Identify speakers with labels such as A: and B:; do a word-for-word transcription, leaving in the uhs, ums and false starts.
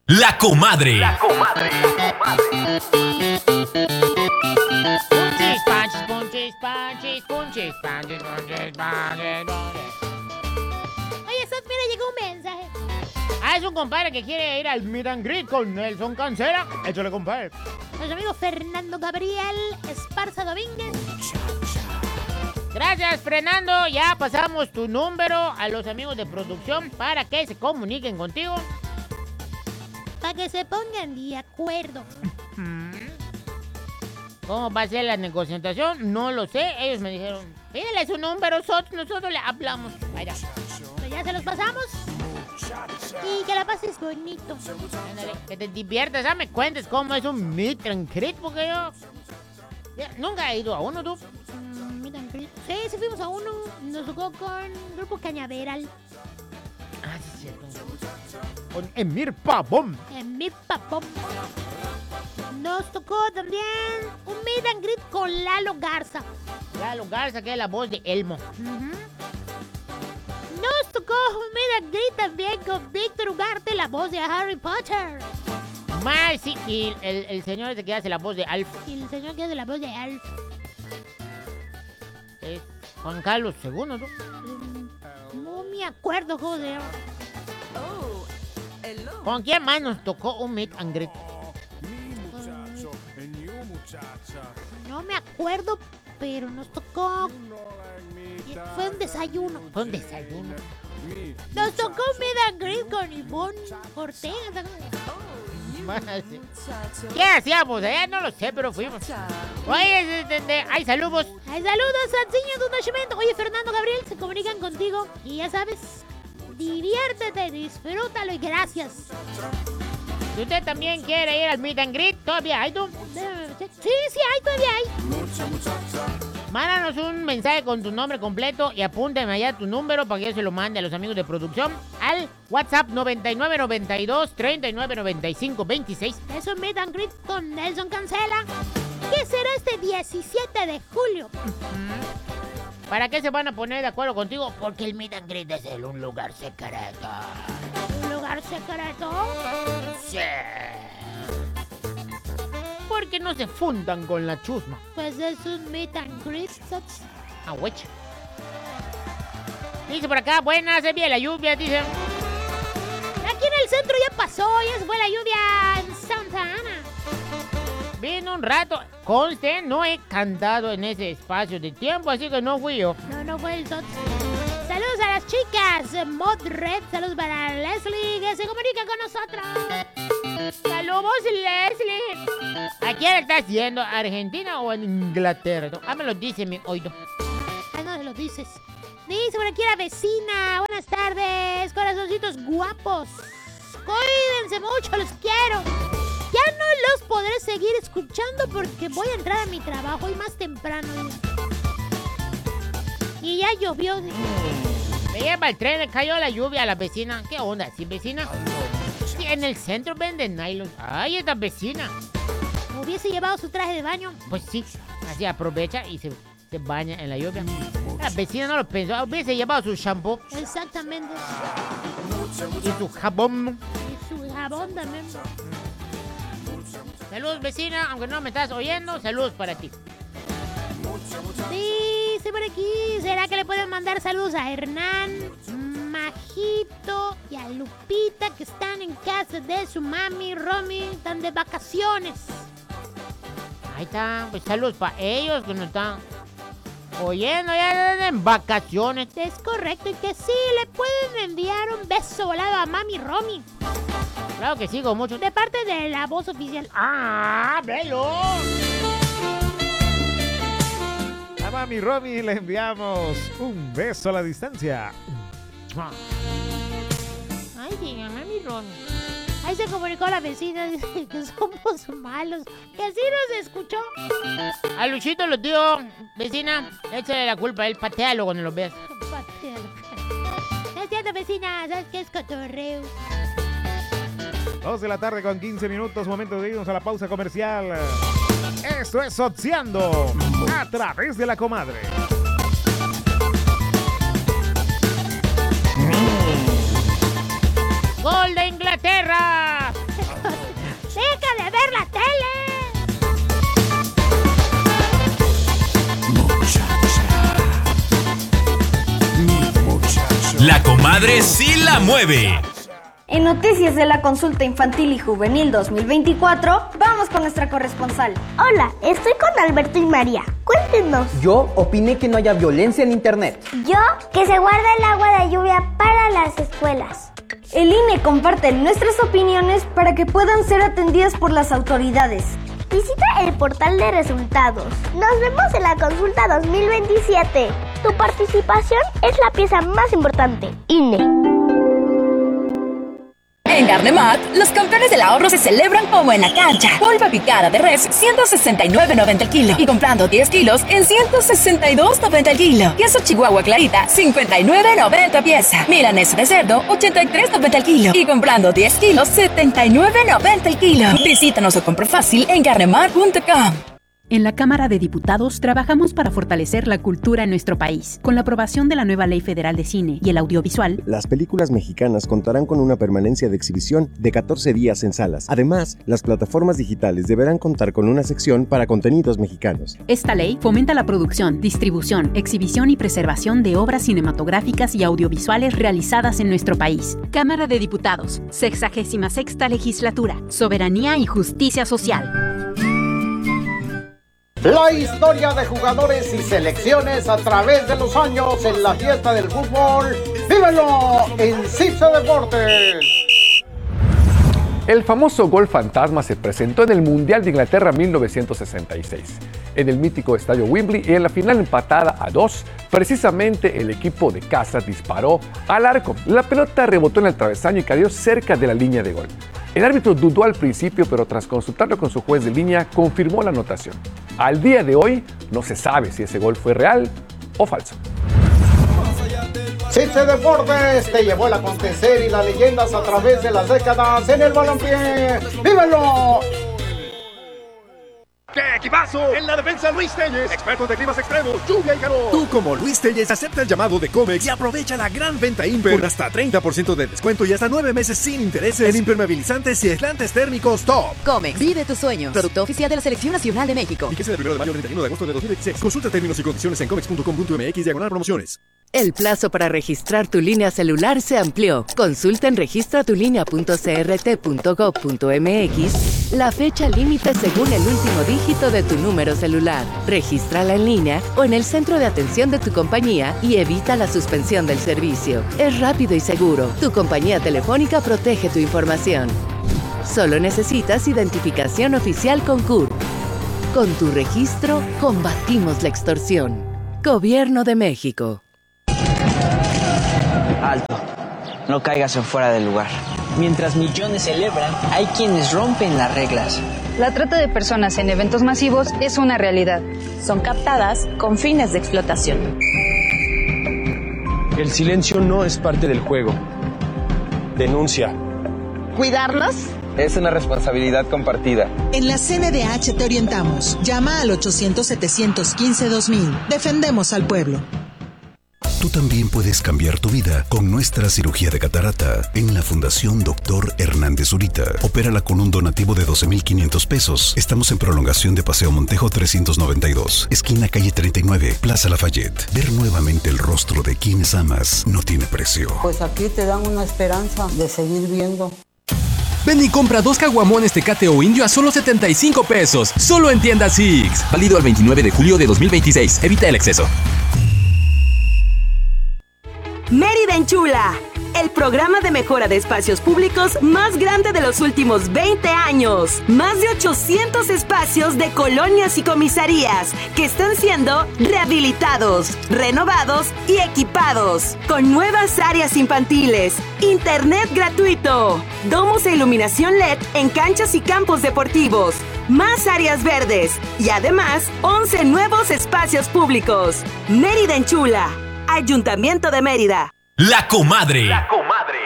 A: La Comadre.
B: La Comadre.
C: Punches, panches, punches, panches, punches, panches, punches, panches, punches.
D: Oye, Sot, mira, llegó un mensaje.
C: Ah, es un compadre que quiere ir al meet and greet con Nelson Cancela. Échale, compadre.
D: Nuestro amigo Fernando Gabriel Esparza Domínguez.
C: Gracias, Fernando. Ya pasamos tu número a los amigos de producción para que se comuniquen contigo.
D: Para que se pongan de acuerdo.
C: ¿Cómo va a ser la negociación? No lo sé. Ellos me dijeron, pídele su número, Sot, nosotros le hablamos. Vaya.
D: Pero ya se los pasamos. Y que la pases bonito.
C: Ándale, que te diviertas, ya me cuentes cómo es un meet and greet, porque yo ya, nunca he ido a uno, tú.
D: Mm, meet and greet. Sí, sí fuimos a uno. Nos tocó con el grupo Cañaveral.
C: Ah, sí, es cierto. Con Emir Pavón.
D: En mi papón. Nos tocó también un meet and greet con Lalo Garza.
C: Lalo Garza, que es la voz de Elmo.
D: Uh-huh. Nos tocó un meet and greet también con Víctor Ugarte, la voz de Harry Potter.
C: Más, sí, y el, el señor ese que hace la voz de Alf
D: Y el señor que hace la voz de Alf.
C: es Juan Carlos segundo, ¿no?
D: Mm, No me acuerdo cómo se llama.
C: ¿Con quién más nos tocó un meet and greet?
D: No me acuerdo, pero nos tocó. Fue un desayuno.
C: Fue un desayuno.
D: Nos tocó un meet and greet con Ivonne Ortega.
C: Más, sí. ¿Qué hacíamos allá? No lo sé, pero fuimos. Oye, de- de- de- hay saludos.
D: Ay, saludos, Sanciño de Nacimiento. Oye, Fernando Gabriel, se comunican contigo. Y ya sabes, diviértete, disfrútalo y gracias.
C: Si usted también quiere ir al meet and greet, todavía hay, tú.
D: Déjame ver. Sí, sí, hay, todavía hay.
C: Mándanos un mensaje con tu nombre completo y apúntame allá tu número para que yo se lo mande a los amigos de producción al WhatsApp noventa y nueve noventa y dos treinta y nueve noventa y cinco veintiséis.
D: Es un meet and greet con Nelson Cancela, que será este diecisiete de julio.
C: ¿Para qué se van a poner de acuerdo contigo? Porque el meet and greet es en un lugar secreto.
D: Un lugar secreto.
C: Sí. Porque no se fundan con la chusma.
D: Pues es un meet and greet. Sats.
C: Ah, huecha. Dice por acá, buenas, se viene la lluvia, dice.
D: Aquí en el centro ya pasó, ya se fue la lluvia en Santa Ana.
C: Vino un rato. Conste, no he cantado en ese espacio de tiempo, así que no fui yo.
D: No, no fue el Sats. Saludos a las chicas. Mod Red, saludos para Leslie, que se comunica con nosotros.
C: Saludos, Leslie. ¿A quién estás yendo? ¿A Argentina o en Inglaterra? Ah, me lo dice mi oído.
D: Ah, no se lo dices. Dice por aquí la vecina. Buenas tardes, corazoncitos guapos. Cuídense mucho, los quiero. Ya no los podré seguir escuchando porque voy a entrar a mi trabajo y más temprano. Y ya llovió.
C: Me lleva el tren, le cayó la lluvia a la vecina. ¿Qué onda? ¿Sí, vecina? Sí, en el centro venden nylon. Ay, esta vecina.
D: Hubiese llevado su traje de baño.
C: Pues sí, así aprovecha y se, se baña en la lluvia. La vecina no lo pensó. Hubiese llevado su shampoo
D: Exactamente.
C: y su jabón.
D: Y su jabón también.
C: Saludos, vecina, aunque no me estás oyendo, saludos para ti.
D: Dice por aquí, ¿será que le pueden mandar saludos a Hernán, Majito y a Lupita, que están en casa de su mami, Romy, están de vacaciones?
C: Ahí está, pues saludos para ellos que nos están oyendo ya en vacaciones.
D: Es correcto, y que sí, le pueden enviar un beso volado a mami Romy,
C: Claro que sigo mucho.
D: de parte de la voz oficial.
C: ¡Ah, velo!
E: A mami Romy le enviamos un beso a la distancia.
C: Ay, diga, mami Ron.
D: Ahí se comunicó la vecina, dice que somos malos, que así nos escuchó.
C: A Luchito lo digo, vecina, échale la culpa a él, patealo cuando lo veas.
D: No es cierto, vecina, ¿sabes qué es cotorreo?
E: dos de la tarde con quince minutos, momento de irnos a la pausa comercial. Esto es Sociando a través de la Comadre.
C: ¡Gol de Inglaterra!
A: La comadre sí la mueve.
B: En Noticias de la Consulta Infantil y Juvenil dos mil veinticuatro, vamos con nuestra corresponsal.
F: Hola, estoy con Alberto y María. Cuéntenos.
G: Yo opiné que no haya violencia en internet.
F: Yo, que se guarda el agua de lluvia para las escuelas.
B: El I N E comparte nuestras opiniones para que puedan ser atendidas por las autoridades.
F: Visita el portal de resultados. Nos vemos en la consulta dos mil veintisiete. Tu participación es la pieza más importante. I N E.
H: En Gardemat, los campeones del ahorro se celebran como en la cancha. Pulpa picada de res, ciento sesenta y nueve noventa el kilo. Y comprando diez kilos, en ciento sesenta y dos noventa el kilo. Queso Chihuahua Clarita, cincuenta y nueve noventa pieza. Milanesa de cerdo, ochenta y tres noventa el kilo. Y comprando diez kilos, setenta y nueve noventa el kilo. Visítanos o compra fácil en gardemat punto com.
I: En la Cámara de Diputados trabajamos para fortalecer la cultura en nuestro país. Con la aprobación de la nueva Ley Federal de Cine y el Audiovisual,
J: las películas mexicanas contarán con una permanencia de exhibición de catorce días en salas. Además, las plataformas digitales deberán contar con una sección para contenidos mexicanos.
I: Esta ley fomenta la producción, distribución, exhibición y preservación de obras cinematográficas y audiovisuales realizadas en nuestro país. Cámara de Diputados, sexagésima sexta Legislatura, Soberanía y Justicia Social.
K: La historia de jugadores y selecciones a través de los años en la fiesta del fútbol. ¡Vívelo en Cipse Deportes!
L: El famoso gol fantasma se presentó en el Mundial de Inglaterra mil novecientos sesenta y seis, en el mítico estadio Wembley, y en la final empatada a dos, precisamente el equipo de casa disparó al arco. La pelota rebotó en el travesaño y cayó cerca de la línea de gol. El árbitro dudó al principio, pero tras consultarlo con su juez de línea, confirmó la anotación. Al día de hoy, no se sabe si ese gol fue real o falso.
K: Cipse Deportes te llevó el acontecer y las leyendas a través de las décadas en el balompié. ¡Vívelo!
M: ¡Qué equipazo! En la defensa, Luis Telles, expertos de climas extremos, lluvia y calor.
N: Tú, como Luis Telles, acepta el llamado de Comex y aprovecha la gran venta Imper con hasta treinta por ciento de descuento y hasta nueve meses sin intereses en impermeabilizantes y aislantes térmicos top.
O: Comex, vive tus sueños. Producto oficial de la Selección Nacional de México.
N: Fíjese del primero de mayo al treinta y uno de agosto de dos mil veintiséis. Consulta términos y condiciones en comex punto com punto m x diagonal promociones.
P: El plazo para registrar tu línea celular se amplió. Consulta en registra tu línea punto c r t punto gov punto m x la fecha límite según el último dígito de tu número celular. Regístrala en línea o en el centro de atención de tu compañía y evita la suspensión del servicio. Es rápido y seguro. Tu compañía telefónica protege tu información. Solo necesitas identificación oficial con C U R. Con tu registro, combatimos la extorsión. Gobierno de México.
Q: Alto, no caigas en fuera del lugar. Mientras millones celebran, hay quienes rompen las reglas.
R: La trata de personas en eventos masivos es una realidad.
S: Son captadas con fines de explotación.
T: El silencio no es parte del juego. Denuncia.
U: ¿Cuidarnos?
Q: Es una responsabilidad compartida.
U: En la C N D H te orientamos. Llama al ochocientos, setecientos quince, dos mil. Defendemos al pueblo.
V: Tú también puedes cambiar tu vida con nuestra cirugía de catarata en la Fundación Doctor Hernández Zurita. Opérala con un donativo de doce mil quinientos pesos. Estamos en prolongación de Paseo Montejo trescientos noventa y dos, esquina calle treinta y nueve, Plaza Lafayette. Ver nuevamente el rostro de quienes amas no tiene precio.
W: Pues aquí te dan una esperanza de seguir viendo.
X: Ven y compra dos caguamones Tecate o Indio a solo setenta y cinco pesos. Solo en tienda Six. Válido al veintinueve de julio de dos mil veintiséis. Evita el exceso.
Y: Mérida Enchula, el programa de mejora de espacios públicos más grande de los últimos veinte años. Más de ochocientos espacios de colonias y comisarías que están siendo rehabilitados, renovados y equipados. Con nuevas áreas infantiles, internet gratuito, domos e iluminación L E D en canchas y campos deportivos, más áreas verdes y además once nuevos espacios públicos. Mérida Enchula. Ayuntamiento de Mérida.
A: La comadre.
Z: La comadre.